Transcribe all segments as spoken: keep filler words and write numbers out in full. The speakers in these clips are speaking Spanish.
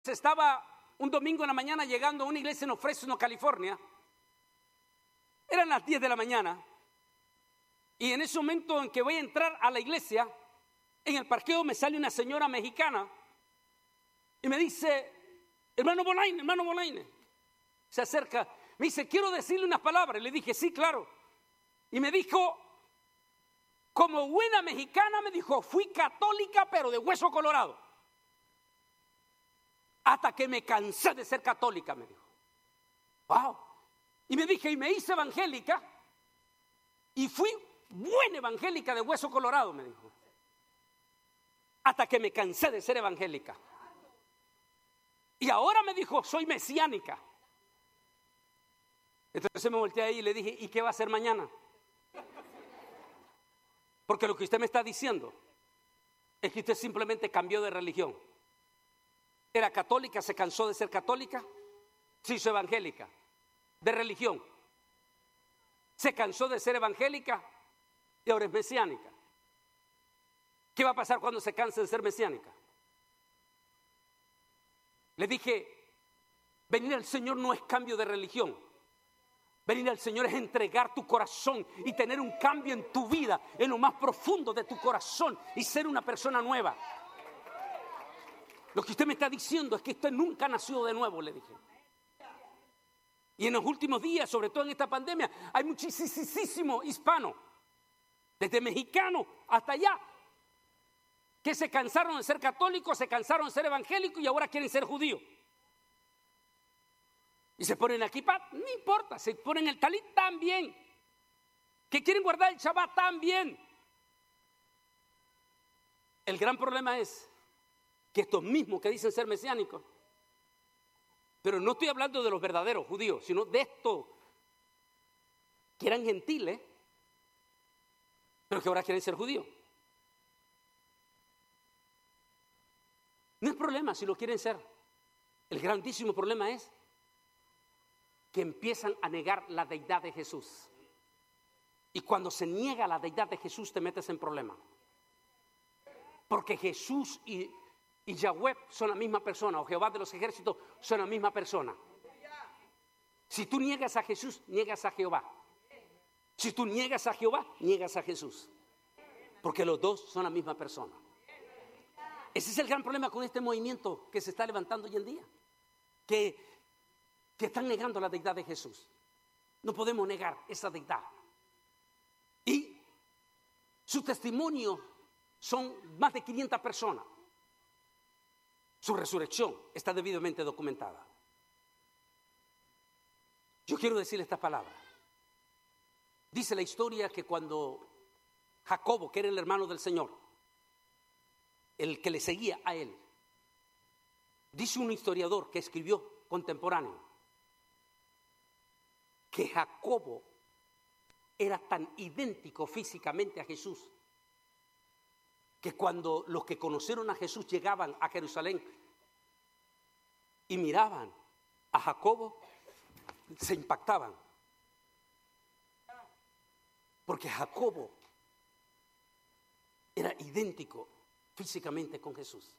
Estaba un domingo en la mañana llegando a una iglesia en Fresno, California. Eran las diez de la mañana. Y en ese momento en que voy a entrar a la iglesia, en el parqueo me sale una señora mexicana y me dice: hermano Bolaine, hermano Bolaine. Se acerca, me dice: quiero decirle unas palabras. Le dije: sí, claro. Y me dijo, como buena mexicana, me dijo: fui católica pero de hueso colorado, hasta que me cansé de ser católica, me dijo. Wow. Y me dije, y me hice evangélica y fui buena evangélica de hueso colorado, me dijo, hasta que me cansé de ser evangélica. Y ahora me dijo, soy mesiánica. Entonces me volteé ahí y le dije: ¿y qué va a hacer mañana? Porque lo que usted me está diciendo es que usted simplemente cambió de religión. Era católica, se cansó de ser católica, se hizo evangélica. De religión, se cansó de ser evangélica y ahora es mesiánica. ¿Qué va a pasar cuando se canse de ser mesiánica? Le dije: venir al Señor no es cambio de religión. Venir al Señor es entregar tu corazón y tener un cambio en tu vida, en lo más profundo de tu corazón, y ser una persona nueva. Lo que usted me está diciendo es que usted nunca nació de nuevo, le dije. Y en los últimos días, sobre todo en esta pandemia, hay muchísimo hispano, desde mexicano hasta allá, que se cansaron de ser católicos, se cansaron de ser evangélicos y ahora quieren ser judíos. Y se ponen aquí, no importa, se ponen el talit también, que quieren guardar el Shabbat también. El gran problema es que estos mismos que dicen ser mesiánicos, pero no estoy hablando de los verdaderos judíos, sino de estos que eran gentiles, pero que ahora quieren ser judíos. No es problema si lo quieren ser. El grandísimo problema es que empiezan a negar la deidad de Jesús. Y cuando se niega la deidad de Jesús, te metes en problema. Porque Jesús y Y Yahweh son la misma persona, o Jehová de los ejércitos son la misma persona. Si tú niegas a Jesús, niegas a Jehová. Si tú niegas a Jehová, niegas a Jesús. Porque los dos son la misma persona. Ese es el gran problema con este movimiento que se está levantando hoy en día. Que, que están negando la deidad de Jesús. No podemos negar esa deidad. Y su testimonio son más de quinientas personas. Su resurrección está debidamente documentada. Yo quiero decirle estas palabras. Dice la historia que cuando Jacobo, que era el hermano del Señor, el que le seguía a él, dice un historiador que escribió contemporáneo, que Jacobo era tan idéntico físicamente a Jesús, que cuando los que conocieron a Jesús llegaban a Jerusalén y miraban a Jacobo, se impactaban. Porque Jacobo era idéntico físicamente con Jesús.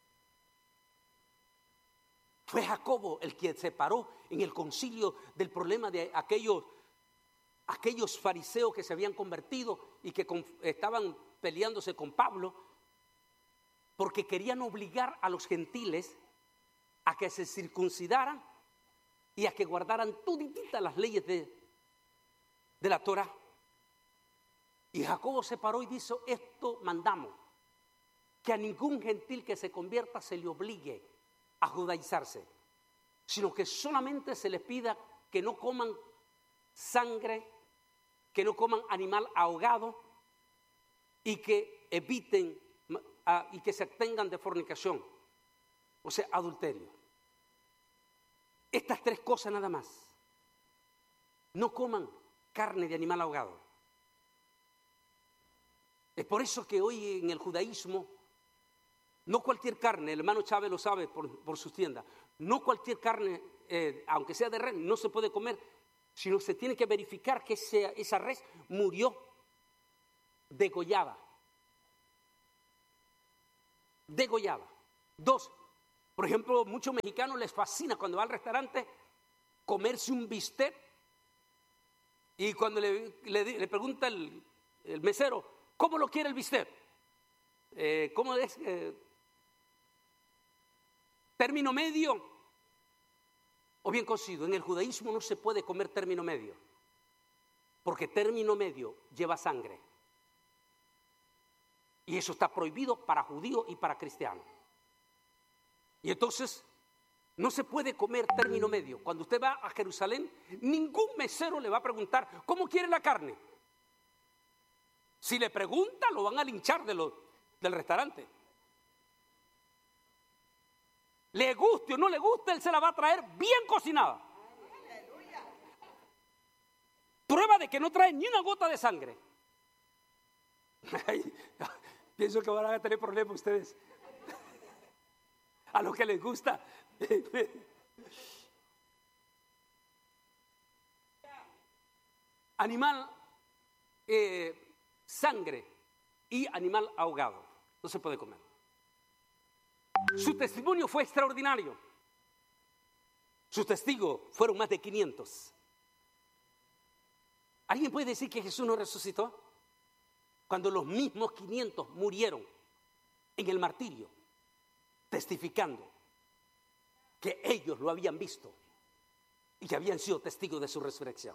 Fue Jacobo el que se paró en el concilio del problema de aquellos, aquellos fariseos que se habían convertido y que con, estaban peleándose con Pablo, porque querían obligar a los gentiles a que se circuncidaran y a que guardaran todititas las leyes de, de la Torah. Y Jacobo se paró y dijo: esto mandamos, que a ningún gentil que se convierta se le obligue a judaizarse, sino que solamente se les pida que no coman sangre, que no coman animal ahogado, y que eviten uh, y que se abstengan de fornicación, o sea, adulterio. Estas tres cosas nada más. No coman carne de animal ahogado. Es por eso que hoy en el judaísmo, no cualquier carne, el hermano Chávez lo sabe por, por sus tiendas, no cualquier carne, eh, aunque sea de res, no se puede comer, sino se tiene que verificar que ese, esa res murió degollada. Degollada. Dos, Por ejemplo, muchos mexicanos les fascina cuando va al restaurante comerse un bistec y cuando le, le, le pregunta el, el mesero, ¿cómo lo quiere el bistec? Eh, ¿Cómo es? Eh, ¿Término medio o bien cocido? En el judaísmo no se puede comer término medio, porque término medio lleva sangre. Y eso está prohibido para judíos y para cristianos. Y entonces no se puede comer término medio. Cuando usted va a Jerusalén, ningún mesero le va a preguntar, ¿cómo quiere la carne? Si le pregunta, lo van a linchar de lo, del restaurante. Le guste o no le guste, él se la va a traer bien cocinada. Prueba de que no trae ni una gota de sangre. Pienso que van a tener problemas ustedes. A los que les gusta. Animal, eh, sangre y animal ahogado. No se puede comer. Su testimonio fue extraordinario. Sus testigos fueron más de quinientos. ¿Alguien puede decir que Jesús no resucitó? Cuando los mismos quinientos murieron en el martirio, testificando que ellos lo habían visto y que habían sido testigos de su resurrección.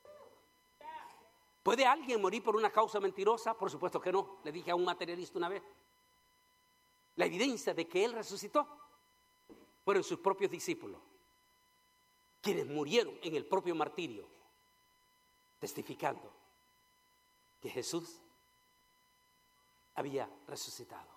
¿Puede alguien morir por una causa mentirosa? Por supuesto que no. Le dije a un materialista una vez. La evidencia de que Él resucitó fueron sus propios discípulos, quienes murieron en el propio martirio, testificando que Jesús había resucitado.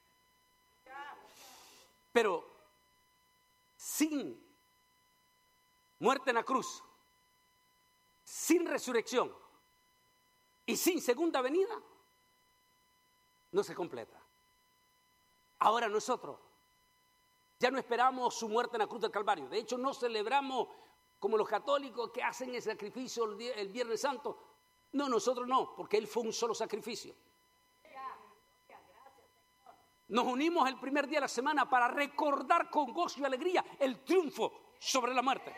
Pero sin muerte en la cruz, sin resurrección y sin segunda venida, no se completa. Ahora nosotros ya no esperamos su muerte en la cruz del Calvario. De hecho, no celebramos como los católicos que hacen el sacrificio el, día, el Viernes Santo. No, nosotros no, porque Él fue un solo sacrificio. Nos unimos el primer día de la semana para recordar con gozo y alegría el triunfo sobre la muerte.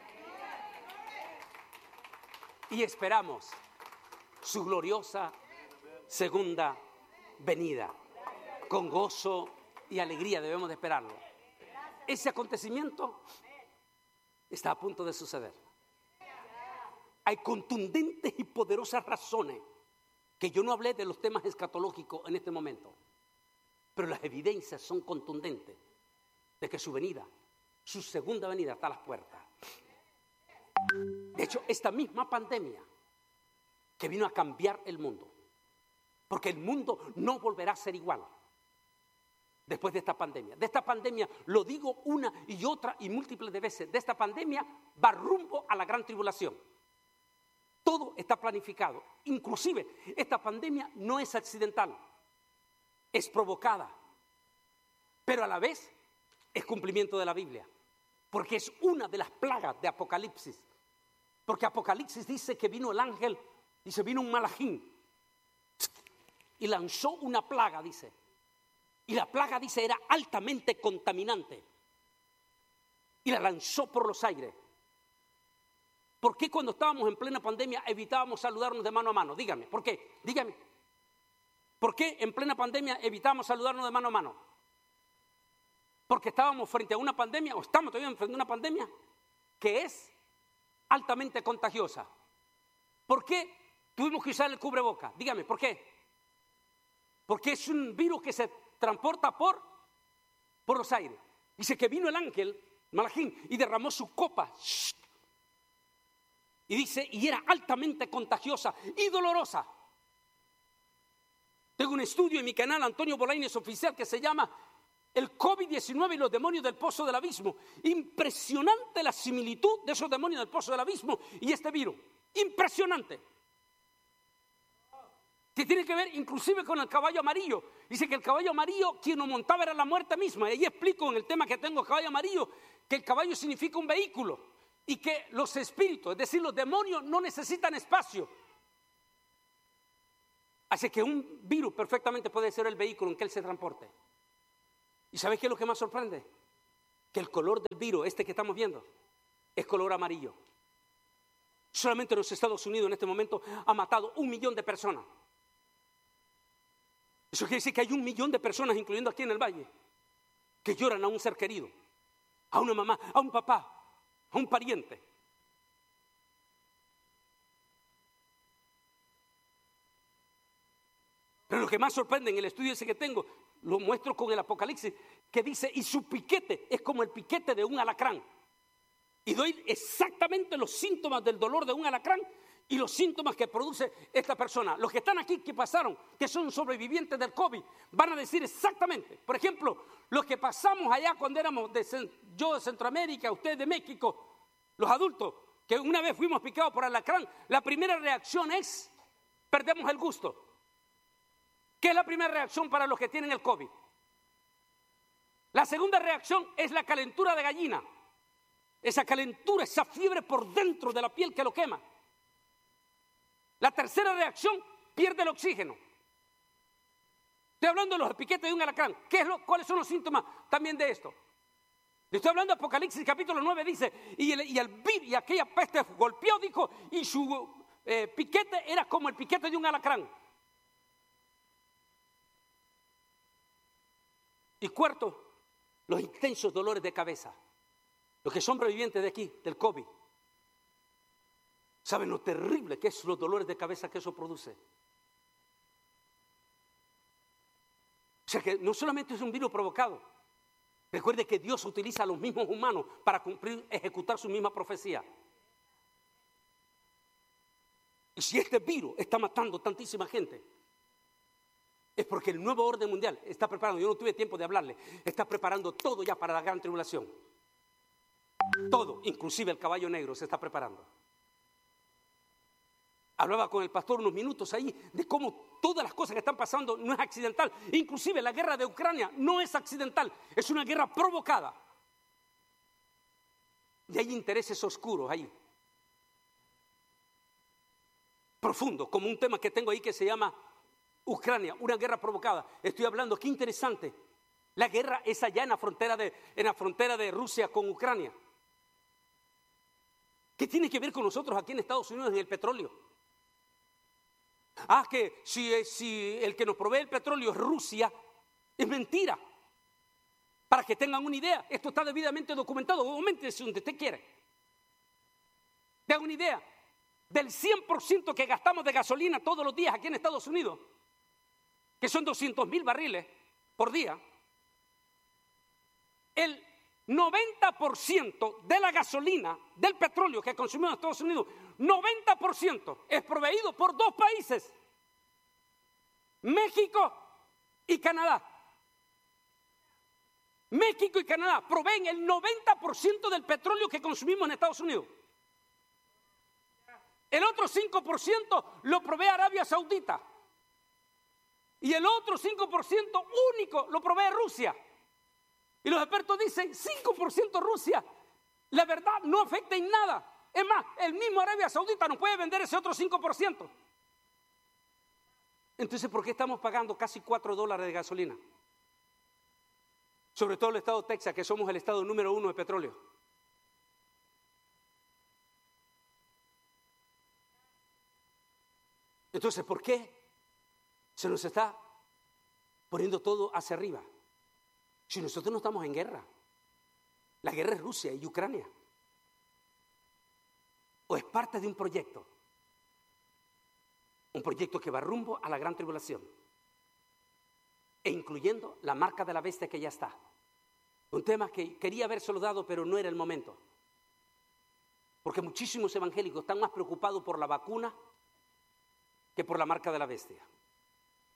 Y esperamos su gloriosa segunda venida. Con gozo y alegría debemos de esperarlo. Ese acontecimiento está a punto de suceder. Hay contundentes y poderosas razones que yo no hablé de los temas escatológicos en este momento, pero las evidencias son contundentes de que su venida, su segunda venida está a las puertas. De hecho, esta misma pandemia que vino a cambiar el mundo, porque el mundo no volverá a ser igual después de esta pandemia. De esta pandemia, lo digo una y otra y múltiples de veces, de esta pandemia va rumbo a la gran tribulación. Todo está planificado. Inclusive, esta pandemia no es accidental, es provocada, pero a la vez es cumplimiento de la Biblia, porque es una de las plagas de Apocalipsis. Porque Apocalipsis dice que vino el ángel, dice, vino un malajín y lanzó una plaga, dice. Y la plaga, dice, era altamente contaminante. Y la lanzó por los aires. ¿Por qué cuando estábamos en plena pandemia evitábamos saludarnos de mano a mano? Dígame, ¿por qué? Dígame. ¿Por qué en plena pandemia evitábamos saludarnos de mano a mano? Porque estábamos frente a una pandemia, o estamos todavía frente a una pandemia, que es altamente contagiosa. ¿Por qué tuvimos que usar el cubreboca? Dígame, ¿por qué? Porque es un virus que se transporta por, por los aires. Dice que vino el ángel, Malajín, y derramó su copa. Y dice, y era altamente contagiosa y dolorosa. Tengo un estudio en mi canal, Antonio Bolaños Oficial, que se llama El COVID diecinueve y los demonios del pozo del abismo. Impresionante la similitud de esos demonios del pozo del abismo y este virus. Impresionante. Que tiene que ver inclusive con el caballo amarillo. Dice que el caballo amarillo, quien lo montaba era la muerte misma. Y ahí explico en el tema que tengo, caballo amarillo, que el caballo significa un vehículo. Y que los espíritus, es decir, los demonios, no necesitan espacio. Así que un virus perfectamente puede ser el vehículo en que él se transporte. ¿Y sabes qué es lo que más sorprende? que el color del virus, este que estamos viendo, es color amarillo. Solamente en los Estados Unidos en este momento ha matado un millón de personas. Eso quiere decir que hay un millón de personas, incluyendo aquí en el valle, que lloran a un ser querido, a una mamá, a un papá, a un pariente. Pero lo que más sorprende en el estudio ese que tengo, lo muestro con el Apocalipsis, que dice, y su piquete es como el piquete de un alacrán. Y doy exactamente los síntomas del dolor de un alacrán y los síntomas que produce esta persona. Los que están aquí, que pasaron, que son sobrevivientes del COVID, van a decir exactamente. Por ejemplo, los que pasamos allá cuando éramos, de, yo de Centroamérica, usted de México, los adultos, que una vez fuimos picados por alacrán, la primera reacción es, perdemos el gusto. ¿Qué es la primera reacción para los que tienen el COVID? La segunda reacción es la calentura de gallina. Esa calentura, esa fiebre por dentro de la piel que lo quema. La tercera reacción, pierde el oxígeno. Estoy hablando de los piquetes de un alacrán. ¿Qué es lo, ¿Cuáles son los síntomas también de esto? Le estoy hablando de Apocalipsis capítulo nueve, dice, y, el, y, el, y aquella peste golpeó, dijo, y su eh, piquete era como el piquete de un alacrán. Y cuarto, los intensos dolores de cabeza. Los que son sobrevivientes de aquí, del COVID, saben lo terrible que es los dolores de cabeza que eso produce. O sea que no solamente es un virus provocado. Recuerde que Dios utiliza a los mismos humanos para cumplir, ejecutar su misma profecía. Y si este virus está matando tantísima gente, es porque el nuevo orden mundial está preparando, yo no tuve tiempo de hablarle, está preparando todo ya para la gran tribulación. Todo, inclusive el caballo negro, se está preparando. Hablaba con el pastor unos minutos ahí de cómo todas las cosas que están pasando no es accidental. Inclusive la guerra de Ucrania no es accidental, es una guerra provocada. Y hay intereses oscuros ahí. Profundo, como un tema que tengo ahí que se llama Ucrania, una guerra provocada. Estoy hablando, qué interesante. La guerra es allá en la frontera de, en la frontera de Rusia con Ucrania. ¿Qué tiene que ver con nosotros aquí en Estados Unidos en el petróleo? Ah, que si, si el que nos provee el petróleo es Rusia, es mentira. Para que tengan una idea, esto está debidamente documentado. Obviamente, si usted quiere. Te hago una idea. Del cien por ciento que gastamos de gasolina todos los días aquí en Estados Unidos, que son doscientos mil barriles por día, el noventa por ciento de la gasolina, del petróleo que consumimos en Estados Unidos, noventa por ciento es proveído por dos países, México y Canadá. México y Canadá proveen el noventa por ciento del petróleo que consumimos en Estados Unidos. El otro cinco por ciento lo provee Arabia Saudita. Y el otro cinco por ciento único lo provee Rusia. Y los expertos dicen, cinco por ciento Rusia, la verdad no afecta en nada. Es más, el mismo Arabia Saudita nos puede vender ese otro cinco por ciento. Entonces, ¿por qué estamos pagando casi cuatro dólares de gasolina? Sobre todo el estado de Texas, que somos el estado número uno de petróleo. Entonces, ¿por qué se nos está poniendo todo hacia arriba? Si nosotros no estamos en guerra. La guerra es Rusia y Ucrania. O es parte de un proyecto. Un proyecto que va rumbo a la gran tribulación. E incluyendo la marca de la bestia que ya está. Un tema que quería habérselo dado, pero no era el momento. Porque muchísimos evangélicos están más preocupados por la vacuna que por la marca de la bestia.